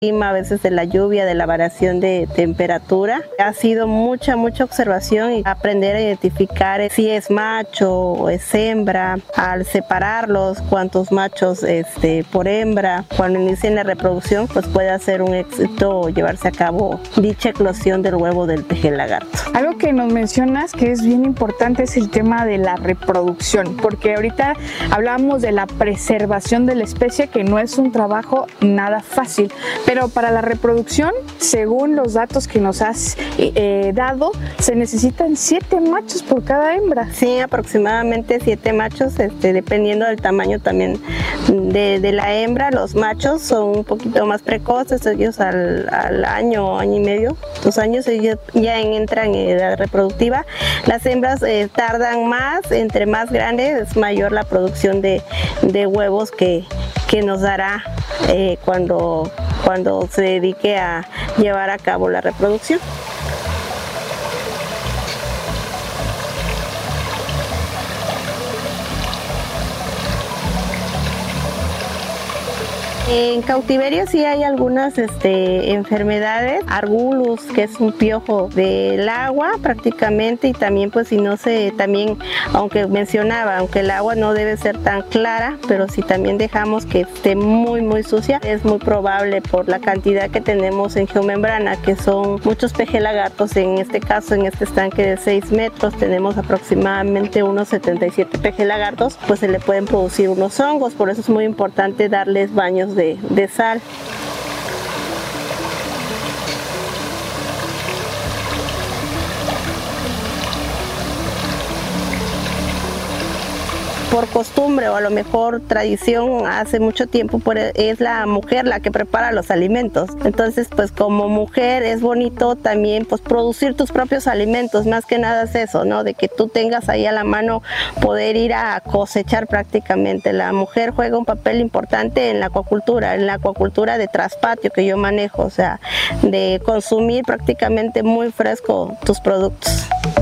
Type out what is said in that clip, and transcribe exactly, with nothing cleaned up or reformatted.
A veces de la lluvia, de la variación de temperatura. Ha sido mucha, mucha observación y aprender a identificar si es macho o es hembra, al separarlos, cuántos machos este, por hembra. Cuando inicien la reproducción, pues puede ser un éxito llevarse a cabo dicha eclosión del huevo del pejelagarto. Algo que nos mencionas que es bien importante es el tema de la reproducción, porque ahorita hablamos de la preservación de la especie, que no es un trabajo nada fácil. Pero para la reproducción, según los datos que nos has eh, dado, se necesitan siete machos por cada hembra. Sí, aproximadamente siete machos, este, dependiendo del tamaño también de, de la hembra. Los machos son un poquito más precoces, ellos al, al año, año y medio, dos años, ellos ya entran en edad reproductiva. Las hembras eh, tardan más, entre más grandes es mayor la producción de, de huevos que, que nos dará eh, cuando cuando se dedique a llevar a cabo la reproducción. En cautiverio sí hay algunas este, enfermedades, Argulus, que es un piojo del agua prácticamente, y también pues si no se, también, aunque mencionaba, aunque el agua no debe ser tan clara, pero si también dejamos que esté muy muy sucia, es muy probable por la cantidad que tenemos en geomembrana, que son muchos pejelagartos. En este caso, en este estanque de seis metros, tenemos aproximadamente unos setenta y siete pejelagartos, pues se le pueden producir unos hongos, por eso es muy importante darles baños de De, de sal. Por costumbre o a lo mejor tradición, hace mucho tiempo es la mujer la que prepara los alimentos. Entonces pues como mujer es bonito también pues producir tus propios alimentos, más que nada es eso, ¿no? De que tú tengas ahí a la mano poder ir a cosechar prácticamente. La mujer juega un papel importante en la acuacultura, en la acuacultura de traspatio que yo manejo, o sea, de consumir prácticamente muy fresco tus productos.